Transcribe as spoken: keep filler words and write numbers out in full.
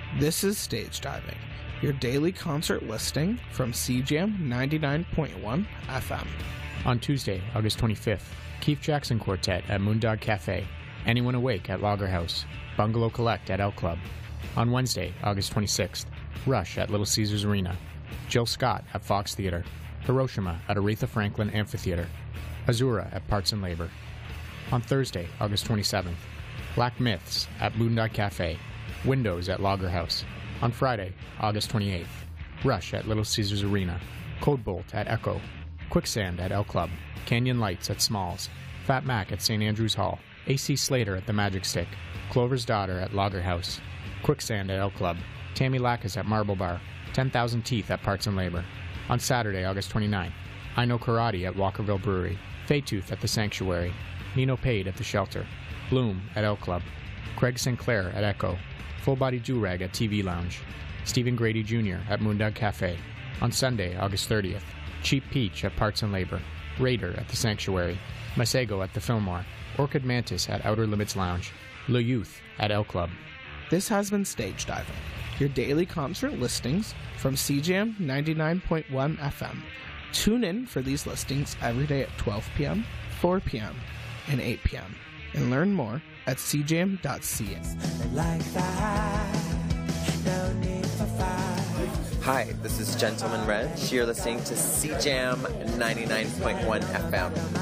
This is Stage Diving, your daily concert listing from C J A M ninety-nine point one F M. On Tuesday, August twenty-fifth, Keith Jackson Quartet at Moondog Cafe, Anyone Awake at Lager House, Bungalow Collect at Elk Club. On Wednesday, August twenty-sixth, Rush at Little Caesars Arena, Jill Scott at Fox Theatre, Hiroshima at Aretha Franklin Amphitheatre, Azura at Parts and Labor. On Thursday, August twenty-seventh, Black Myths at Moondog Cafe, Windows at Lager House. On Friday, August twenty-eighth, Rush at Little Caesars Arena, Codebolt at Echo, Quicksand at Elk Club, Canyon Lights at Smalls, Fat Mac at Saint Andrews Hall, A C Slater at the Magic Stick, Clover's Daughter at Lager House, Quicksand at Elk Club, Tammy Lackas at Marble Bar, ten thousand Teeth at Parts and Labor. On Saturday, August twenty-ninth, I Know Karate at Walkerville Brewery, Faytooth at the Sanctuary, Nino Pade at the Shelter, Bloom at Elk Club, Craig Sinclair at Echo, Full Body Durag at T V Lounge, Stephen Grady Junior at Moondog Cafe. On Sunday, August thirtieth, Cheap Peach at Parts and Labor, Raider at the Sanctuary, Masego at the Fillmore, Orchid Mantis at Outer Limits Lounge, Le Youth at Elk Club. This has been Stage Diving, your daily concert listings from C J A M ninety-nine point one F M. Tune in for these listings every day at twelve p.m., four p.m., and eight p.m. and learn more at c j m dot c a. Like that, no need for fight. Hi, this is Gentleman Reg. You're listening to C J A M ninety-nine point one F M.